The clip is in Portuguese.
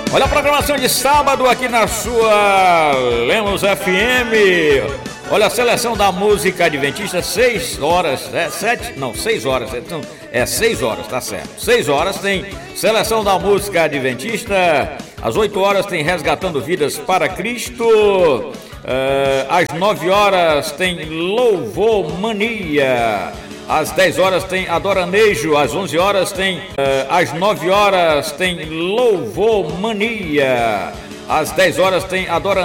Olha a programação de sábado aqui na sua Lemos FM. Olha a seleção da música adventista, 6 horas, 6 horas, então, 6 horas, tá certo. 6 horas tem seleção da música adventista, às 8 horas tem Resgatando Vidas para Cristo, às 9 horas tem Louvor Mania, às 10 horas tem Adoranejo, às 11 horas tem, às 9 horas tem Louvor Mania, às 10 horas tem Adoranejo.